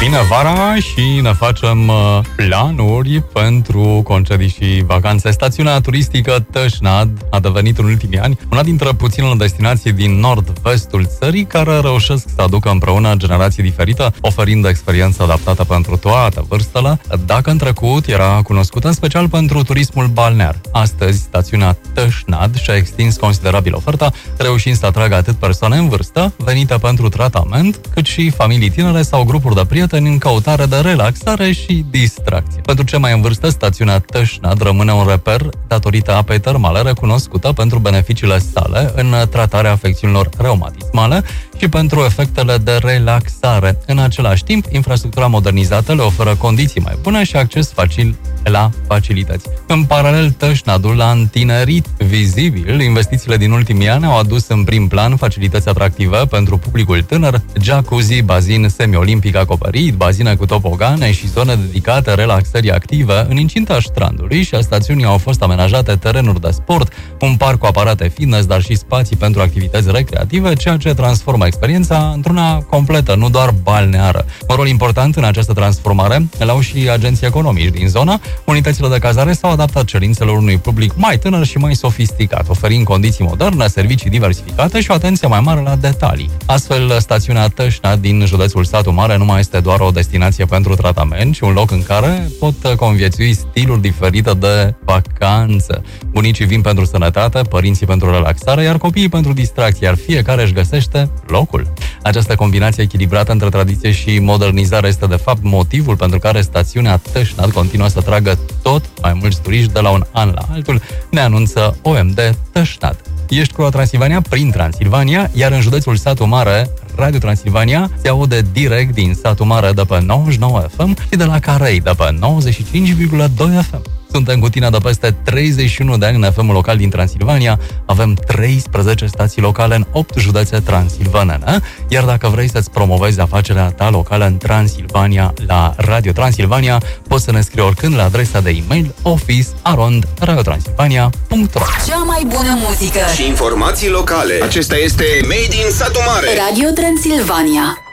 Vine vara și ne facem planuri pentru concedii și vacanțe. Stațiunea turistică Tășnad a devenit în ultimii ani una dintre puținele destinații din nord-vestul țării care reușesc să aducă împreună generații diferite, oferind experiență adaptată pentru toate vârstele. Dacă în trecut era cunoscută în special pentru turismul balnear, astăzi stațiunea Tășnad și-a extins considerabil oferta, reușind să atragă atât persoane în vârstă, venite pentru tratament, cât și familii tinere sau grupuri de prieteni în căutare de relaxare și distracție. Pentru cei mai în vârstă, stațiunea Tășnad rămâne un reper datorită apei termale recunoscută pentru beneficiile sale în tratarea afecțiunilor reumatismale și pentru efectele de relaxare. În același timp, infrastructura modernizată le oferă condiții mai bune și acces facil la facilități. În paralel, Tășnadul a întinerit vizibil. Investițiile din ultimii ani au adus în prim plan facilități atractive pentru publicul tânăr, jacuzzi, bazin semi-olimpic acoperit, bazine cu tobogane și zone dedicate relaxării active. În incinta strandului și a stațiunii au fost amenajate terenuri de sport, un parc cu aparate fitness, dar și spații pentru activități recreative, ceea ce transformă experiența într-una completă, nu doar balneară. Un rol important în această transformare îl au și agenții economici din zonă. Unitățile de cazare s-au adaptat cerințelor unui public mai tânăr și mai sofisticat, oferind condiții moderne, servicii diversificate și o atenție mai mare la detalii. Astfel, stațiunea Tășnad din județul Satu Mare nu mai este doar o destinație pentru tratament, ci un loc în care pot conviețui stiluri diferite de vacanță. Bunicii vin pentru sănătate, părinții pentru relaxare, iar copiii pentru distracție, iar fiecare își găsește locul. Această combinație echilibrată între tradiție și modernizare este de fapt motivul pentru care stațiunea Tășnad continuă să tragă tot mai mulți turiști de la un an la altul, ne anunță OMD Tășnad. Ești cu Transilvania prin Transilvania, iar în județul Satu Mare, Radio Transilvania se aude direct din Satu Mare de pe 99 FM și de la Carei de pe 95,2 FM. Suntem cu tine de peste 31 de ani în FM-ul local din Transilvania. Avem 13 stații locale în 8 județe transilvanene. Iar dacă vrei să-ți promovezi afacerea ta locală în Transilvania la Radio Transilvania, poți să ne scrii oricând la adresa de e-mail office@radiotransilvania.ro. Cea mai bună muzică și informații locale. Acesta este Made in Satu Mare. Radio Transilvania.